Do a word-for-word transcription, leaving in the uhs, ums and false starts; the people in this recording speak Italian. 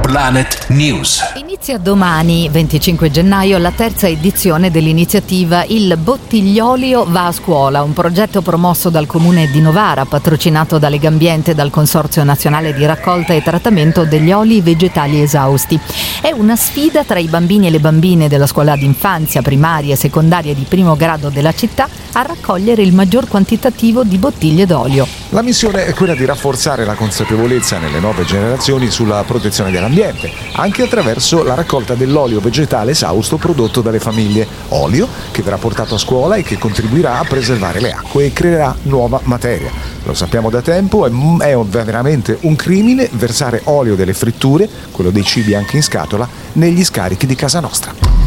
Planet News. Inizia domani, venticinque gennaio, la terza edizione dell'iniziativa Il Bottigliolio va a scuola, un progetto promosso dal Comune di Novara, patrocinato da Legambiente e dal Consorzio Nazionale di Raccolta e Trattamento degli Oli Vegetali Esausti. È una sfida tra i bambini e le bambine della scuola d'infanzia, primaria e secondaria di primo grado della città a raccogliere il maggior quantitativo di bottiglie d'olio. La missione è quella di rafforzare la consapevolezza nelle nuove generazioni sulla protezione dell'ambiente, anche attraverso la raccolta dell'olio vegetale esausto prodotto dalle famiglie. Olio che verrà portato a scuola e che contribuirà a preservare le acque e creerà nuova materia. Lo sappiamo da tempo, è, è veramente un crimine versare olio delle fritture, quello dei cibi anche in scatola, negli scarichi di casa nostra.